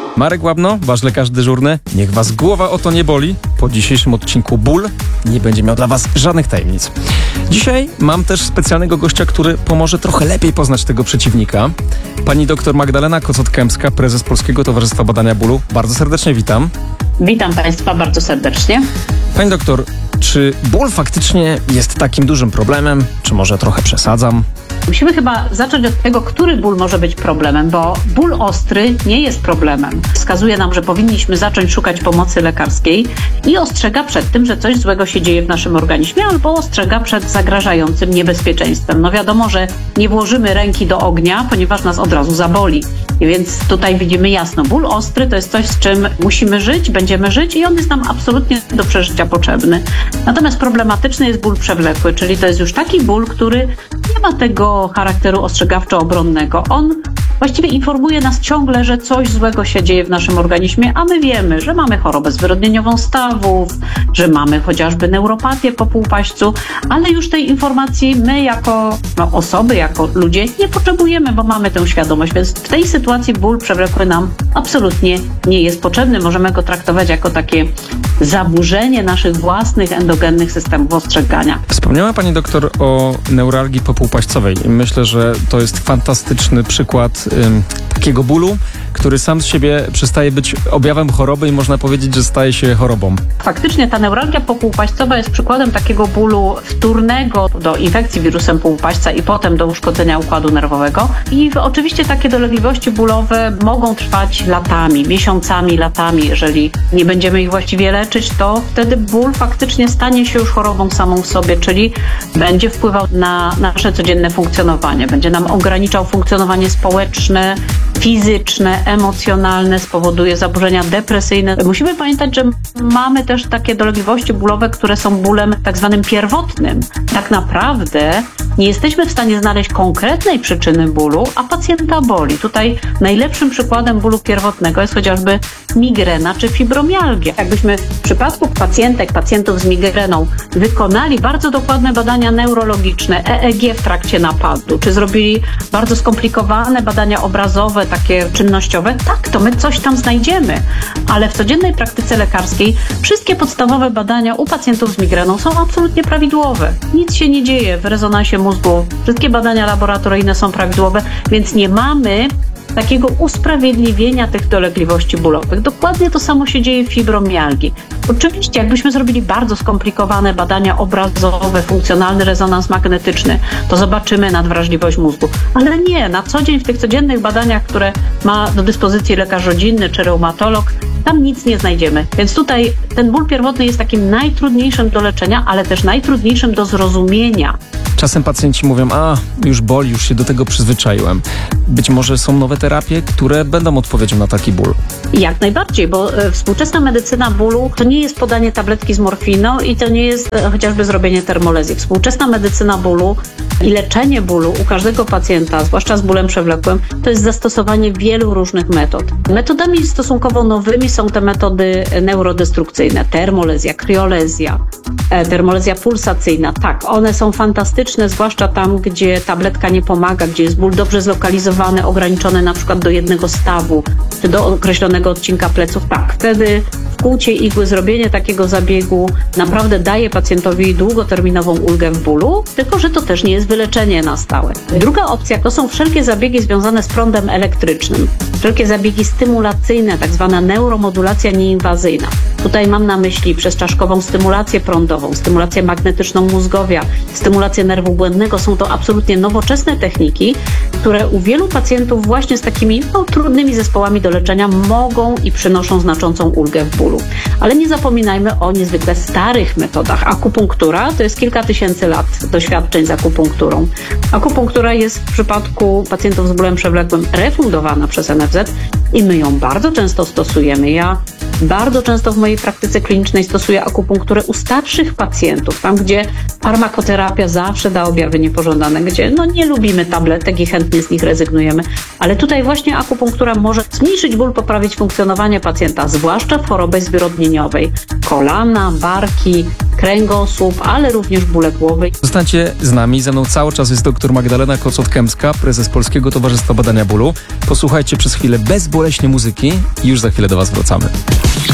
Marek Łabno, wasz lekarz dyżurny. Niech was głowa o to nie boli. Po dzisiejszym odcinku ból nie będzie miał dla was żadnych tajemnic. Dzisiaj mam też specjalnego gościa, który pomoże trochę lepiej poznać tego przeciwnika. Pani doktor Magdalena Kocot-Kępska, prezes Polskiego Towarzystwa Badania Bólu. Bardzo serdecznie witam. Witam Państwa bardzo serdecznie. Pani doktor, czy ból faktycznie jest takim dużym problemem? Czy może trochę przesadzam? Musimy chyba zacząć od tego, który ból może być problemem, bo ból ostry nie jest problemem. Wskazuje nam, że powinniśmy zacząć szukać pomocy lekarskiej i ostrzega przed tym, że coś złego się dzieje w naszym organizmie, albo ostrzega przed zagrażającym niebezpieczeństwem. No wiadomo, że nie włożymy ręki do ognia, ponieważ nas od razu zaboli. Więc tutaj widzimy jasno, ból ostry to jest coś, z czym musimy żyć, będziemy żyć i on jest nam absolutnie do przeżycia potrzebny. Natomiast problematyczny jest ból przewlekły, czyli to jest już taki ból, który nie ma tego charakteru ostrzegawczo-obronnego. On właściwie informuje nas ciągle, że coś złego się dzieje w naszym organizmie, a my wiemy, że mamy chorobę zwyrodnieniową stawów, że mamy chociażby neuropatię po półpaśćcu, ale już tej informacji my jako osoby, jako ludzie nie potrzebujemy, bo mamy tę świadomość, więc w tej sytuacji ból przewlekły nam absolutnie nie jest potrzebny. Możemy go traktować jako takie zaburzenie naszych własnych endogennych systemów ostrzegania. Wspomniała pani doktor o neuralgii popółpaścowej. Myślę, że to jest fantastyczny przykład takiego bólu, który sam z siebie przestaje być objawem choroby i można powiedzieć, że staje się chorobą. Faktycznie ta neuralgia popółpaścowa jest przykładem takiego bólu wtórnego do infekcji wirusem półpaśca i potem do uszkodzenia układu nerwowego. I oczywiście takie dolegliwości bólowe mogą trwać latami, miesiącami, latami. Jeżeli nie będziemy ich właściwie leczyć, to wtedy ból faktycznie stanie się już chorobą samą w sobie, czyli będzie wpływał na nasze codzienne funkcjonowanie. Będzie nam ograniczał funkcjonowanie społeczne, fizyczne, emocjonalne, spowoduje zaburzenia depresyjne. Musimy pamiętać, że mamy też takie dolegliwości bólowe, które są bólem tak zwanym pierwotnym. Tak naprawdę nie jesteśmy w stanie znaleźć konkretnej przyczyny bólu, a pacjenta boli. Tutaj najlepszym przykładem bólu pierwotnego jest chociażby migrena czy fibromialgia. Jakbyśmy w przypadku pacjentów z migreną wykonali bardzo dokładne badania neurologiczne, EEG w trakcie napadu, czy zrobili bardzo skomplikowane badania obrazowe, takie czynnościowe, tak, to my coś tam znajdziemy. Ale w codziennej praktyce lekarskiej wszystkie podstawowe badania u pacjentów z migreną są absolutnie prawidłowe. Nic się nie dzieje w rezonansie mózgu. Wszystkie badania laboratoryjne są prawidłowe, więc nie mamy takiego usprawiedliwienia tych dolegliwości bólowych. Dokładnie to samo się dzieje w fibromialgii. Oczywiście, jakbyśmy zrobili bardzo skomplikowane badania obrazowe, funkcjonalny rezonans magnetyczny, to zobaczymy nadwrażliwość mózgu. Ale nie, na co dzień w tych codziennych badaniach, które ma do dyspozycji lekarz rodzinny czy reumatolog, tam nic nie znajdziemy. Więc tutaj ten ból pierwotny jest takim najtrudniejszym do leczenia, ale też najtrudniejszym do zrozumienia. Czasem pacjenci mówią, już boli, już się do tego przyzwyczaiłem. Być może są nowe terapie, które będą odpowiedzią na taki ból. Jak najbardziej, bo współczesna medycyna bólu to nie jest podanie tabletki z morfiną i to nie jest chociażby zrobienie termolezji. Współczesna medycyna bólu i leczenie bólu u każdego pacjenta, zwłaszcza z bólem przewlekłym, to jest zastosowanie wielu różnych metod. Metodami stosunkowo nowymi są te metody neurodestrukcyjne, termolezja, kriolezja, termolezja pulsacyjna. Tak, one są fantastyczne, zwłaszcza tam, gdzie tabletka nie pomaga, gdzie jest ból dobrze zlokalizowany, ograniczony na przykład do jednego stawu, czy do określonego odcinka pleców. Tak, wtedy wkłucie igły, zrobienie takiego zabiegu naprawdę daje pacjentowi długoterminową ulgę w bólu, tylko że to też nie jest wyleczenie na stałe. Druga opcja to są wszelkie zabiegi związane z prądem elektrycznym, wszelkie zabiegi stymulacyjne, tak zwana neuromodulacja nieinwazyjna. Tutaj mam na myśli przezczaszkową stymulację prądową, stymulację magnetyczną mózgowia, stymulację nerwu błędnego. Są to absolutnie nowoczesne techniki, które u wielu pacjentów właśnie z takimi trudnymi zespołami do leczenia mogą i przynoszą znaczącą ulgę w bólu. Ale nie zapominajmy o niezwykle starych metodach. Akupunktura to jest kilka tysięcy lat doświadczeń z akupunkturą. Akupunktura jest w przypadku pacjentów z bólem przewlekłym refundowana przez NFZ i my ją bardzo często stosujemy. Ja bardzo często w mojej praktyce klinicznej stosuję akupunkturę u starszych pacjentów, tam gdzie farmakoterapia zawsze da objawy niepożądane, gdzie nie lubimy tabletek i chętnie z nich rezygnujemy, ale tutaj właśnie akupunktura może zmniejszyć ból, poprawić funkcjonowanie pacjenta, zwłaszcza w chorobie zwyrodnieniowej. Kolana, barki, kręgosłup, ale również bóle głowy. Zostańcie z nami. Ze mną cały czas jest dr Magdalena Kocot-Kępska, prezes Polskiego Towarzystwa Badania Bólu. Posłuchajcie przez chwilę bezboleśnie muzyki i już za chwilę do Was wracamy.